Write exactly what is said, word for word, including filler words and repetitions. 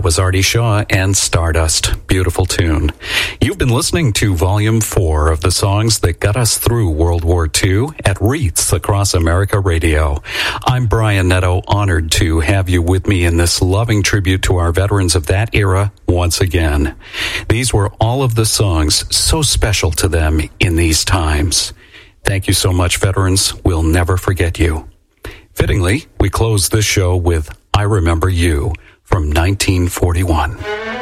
was Artie Shaw and Stardust. Beautiful tune. You've been listening to Volume four of the songs that got us through World War Two at Wreaths Across America Radio. I'm Brian Netto, honored to have you with me in this loving tribute to our veterans of that era once again. These were all of the songs so special to them in these times. Thank you so much, veterans. We'll never forget you. Fittingly, we close this show with I Remember You from nineteen forty-one.